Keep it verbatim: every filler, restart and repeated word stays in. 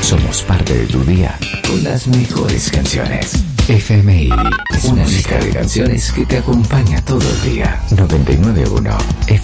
Somos parte de tu día con las mejores canciones. F M I, una lista de canciones que te acompaña todo el día. noventa y nueve punto uno F